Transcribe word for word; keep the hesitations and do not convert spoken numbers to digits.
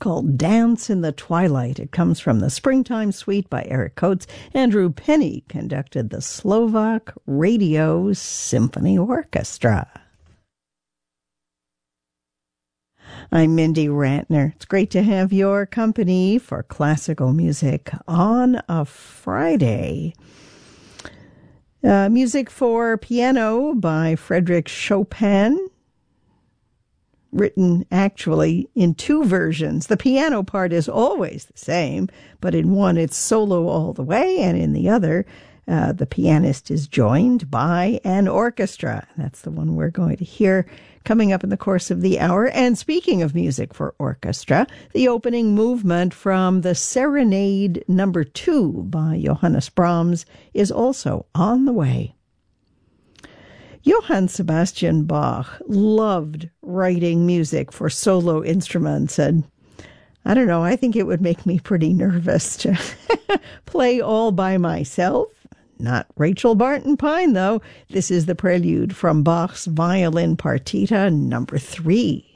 called Dance in the Twilight. It comes from the Springtime Suite by Eric Coates. Andrew Penny conducted the Slovak Radio Symphony Orchestra. I'm Mindy Rantner. It's great to have your company for classical music on a Friday. Uh, music for piano by Frédéric Chopin, written actually in two versions. The piano part is always the same, but in one it's solo all the way, and in the other, uh, the pianist is joined by an orchestra. That's the one we're going to hear coming up in the course of the hour. And speaking of music for orchestra, the opening movement from the Serenade Number Two by Johannes Brahms is also on the way. Johann Sebastian Bach loved writing music for solo instruments, and I don't know, I think it would make me pretty nervous to play all by myself. Not Rachel Barton Pine, though. This is the prelude from Bach's Violin Partita Number Three.